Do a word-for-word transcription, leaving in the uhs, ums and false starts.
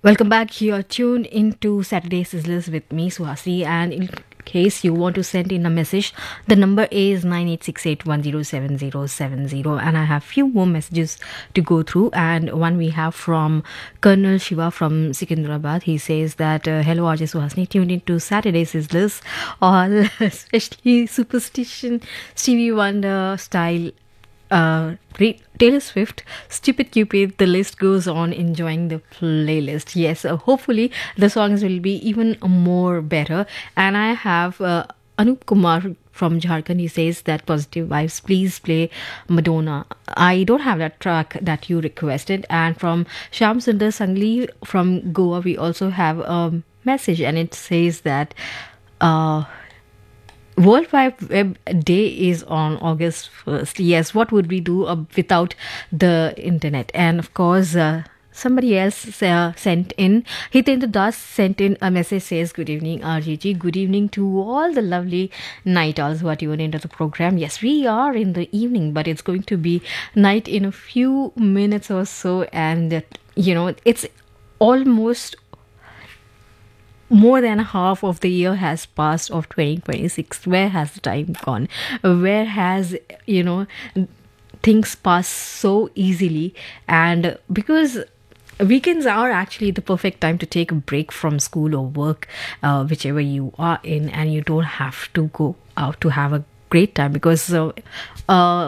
Welcome back. You're tuned into Saturday Sizzlers with me, Suhasini. And in case you want to send in a message, the number is nine eight six eight one zero seven zero seven zero. And I have few more messages to go through. And one we have from Colonel Shiva from Secunderabad. He says that, uh, hello, R J Suhasini, tuned into Saturday Sizzlers, all especially Superstition, Stevie Wonder style. Uh, great Taylor Swift, Stupid Cupid, the list goes on, enjoying the playlist. Yes, uh, hopefully the songs will be even more better. And I have uh, Anup Kumar from Jharkhand. He says that positive vibes, please play Madonna. I don't have that track that you requested. And from Sham Sundar Sangli from Goa, we also have a message, and it says that uh, World Wide Web Day is on August first. Yes, what would we do uh, without the internet? And of course, uh, somebody else uh, sent in, Hitendra Das sent in a message, says, good evening, R G G. Good evening to all the lovely night owls who are tuned into the program. Yes, we are in the evening, but it's going to be night in a few minutes or so. And, uh, you know, it's almost more than half of the year has passed of twenty twenty-six. Where has the time gone? Where has, you know, things passed so easily? And because weekends are actually the perfect time to take a break from school or work, uh, whichever you are in, and you don't have to go out to have a great time, because uh, uh,